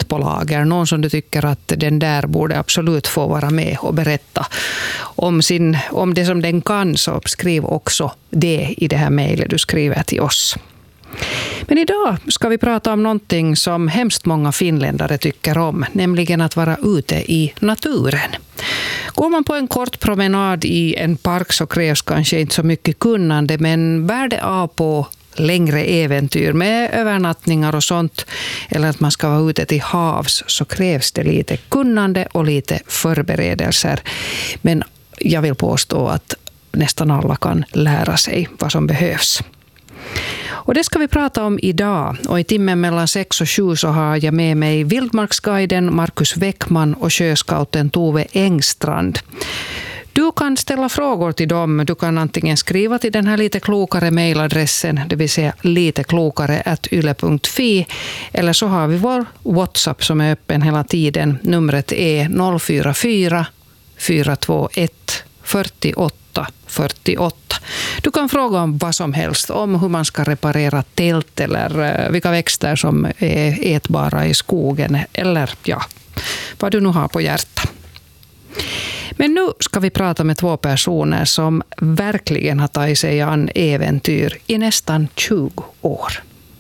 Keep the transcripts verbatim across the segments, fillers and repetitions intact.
favorit på lager? Någon som du tycker att den där borde absolut få vara med och berätta om, sin, om det som den kan, så skriv också det i det här mejlet du skriver till oss. Men idag ska vi prata om någonting som hemskt många finländare tycker om, nämligen att vara ute i naturen. Går man på en kort promenad i en park så krävs kanske inte så mycket kunnande, men bär det av på längre äventyr med övernattningar och sånt, eller att man ska vara ute till havs, så krävs det lite kunnande och lite förberedelser. Men jag vill påstå att nästan alla kan lära sig vad som behövs. Och det ska vi prata om idag, och i timmen mellan sex och sju så har jag med mig vildmarksguiden Markus Weckman och sjöscouten Tove Engstrand. Du kan ställa frågor till dem. Du kan antingen skriva till den här lite klokare mejladressen, det vill säga liteklokare at yle punkt fi, eller så har vi vår WhatsApp som är öppen hela tiden. Numret är noll fyra fyra fyra två ett fyrtioåtta fyrtioåtta. Du kan fråga om vad som helst, om hur man ska reparera tält eller vilka växter som är ätbara i skogen, eller ja, vad du nu har på hjärtat. Men nu ska vi prata med två personer som verkligen har tagit sig an äventyr i nästan tjugo år.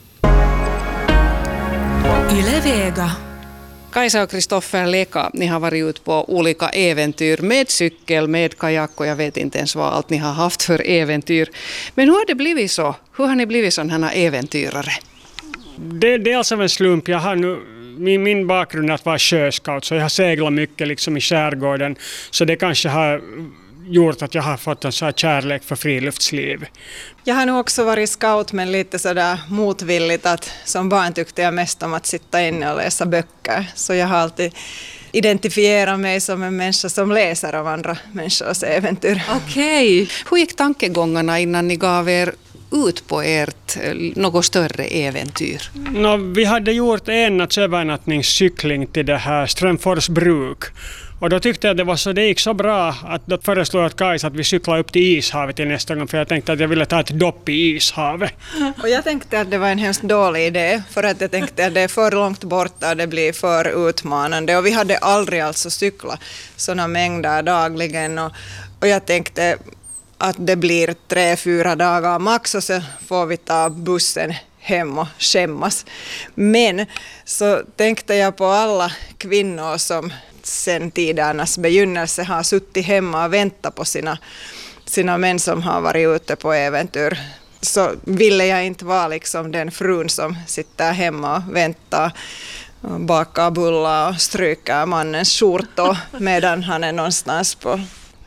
Yle Vega. Kajsa och Kristoffer Leka, ni har varit ut på olika äventyr med cykel, med kajak och jag vet inte ens vad allt ni har haft för äventyr. Men hur har det blivit så? Hur har ni blivit sådana här äventyrare? Det, det är alltså en slump. Jag har nu, min, min bakgrund är att vara sjöscout, så jag har seglat mycket liksom i skärgården. Så det kanske har gjort att jag har fått en så här kärlek för friluftsliv. Jag har nog också varit scout, men lite sådär motvilligt, att som barn tyckte jag mest om att sitta inne och läsa böcker. Så jag har alltid identifierat mig som en människa som läser av andra människors äventyr. Okej. Okay. Hur gick tankegångarna innan ni gav er ut på ert något större äventyr? No, vi hade gjort en övernattningscykling till det här Strömfors bruk. Och då tyckte jag att det, var så, det gick så bra att då föreslog jag att Kajsa att vi cyklar upp till ishavet till nästa gång, för jag tänkte att jag ville ta ett dopp i ishavet. Och jag tänkte att det var en hemskt dålig idé, för att jag tänkte att det är för långt borta, det blir för utmanande, och vi hade aldrig alltså cyklat sådana mängder dagligen, och, och jag tänkte att det blir tre, fyra dagar max och så får vi ta bussen hem och skämmas. Men så tänkte jag på alla kvinnor som sen tidernas begynnelse har suttit hemma och väntat på sina, sina män som har varit ute på äventyr. Så ville jag inte vara liksom den frun som sitter hemma och väntar och bakar bullar och stryker mannens skjortor medan han är någonstans på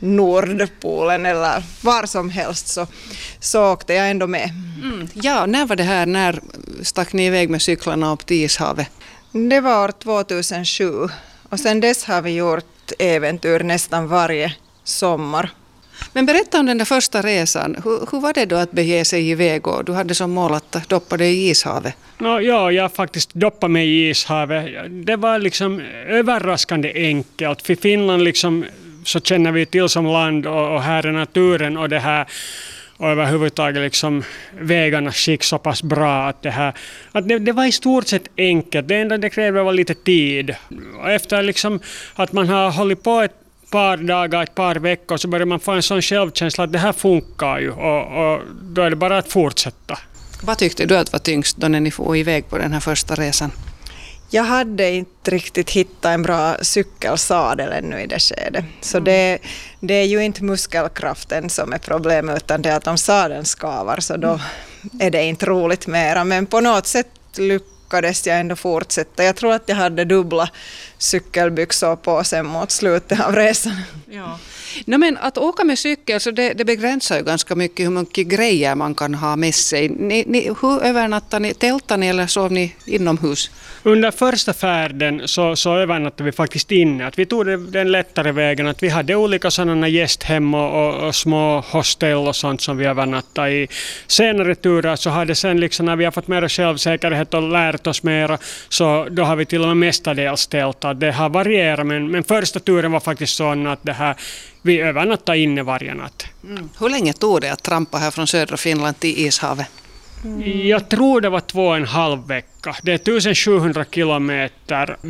Nordpolen eller var som helst, så, så åkte jag ändå med. Mm. Ja, när var det här? När stack ni iväg med cyklarna upp till ishavet? Det var år tvåtusensju. Och sen dess har vi gjort äventyr nästan varje sommar. Men berätta om den där första resan. Hur, hur var det då att bege sig iväg, och du hade som mål att doppa dig i ishavet? No, ja, jag faktiskt doppade mig i ishavet. Det var liksom överraskande enkelt. För Finland liksom, så känner vi till som land, och, och här är naturen och det här. Och överhuvudtaget liksom vägarnas skick så pass bra att det här, att det, det var i stort sett enkelt. Det enda det krävde var lite tid. Och efter liksom att man har hållit på ett par dagar, ett par veckor, så börjar man få en sån självkänsla att det här funkar ju, och, och då är det bara att fortsätta. Vad tyckte du att var tyngst då när ni får iväg på den här första resan? Jag hade inte riktigt hittat en bra cykelsadel ännu i det skedet. Så det, det är ju inte muskelkraften som är problemet, utan det är att om sadeln skavar, så då är det inte roligt mera. Men på något sätt lyckades jag ändå fortsätta. Jag tror att jag hade dubbla cykelbyxor på sen mot slutet av resan. Ja. No, men att åka med cykel, så det, det begränsar ju ganska mycket hur mycket grejer man kan ha med sig. Ni, ni, hur övernattade ni? Tältade ni eller sov ni inomhus? Under första färden så, så övernattade vi faktiskt inne. Att vi tog den lättare vägen. Att vi hade olika sådana gästhem och, och, och små hostell och sånt som vi övernattade i. Senare turer så har det sen liksom, när vi har fått mer självsäkerhet och lärt oss mer, så då har vi till och med mestadels tältat. Det har varierat, men, men första turen var faktiskt sån att det här, vi övernattade inne varje natt. Mm. Hur länge tog det att trampa här från södra Finland till ishavet? Mm. Jag tror det var två och en halv vecka. Det är tusen sjuhundra kilometer.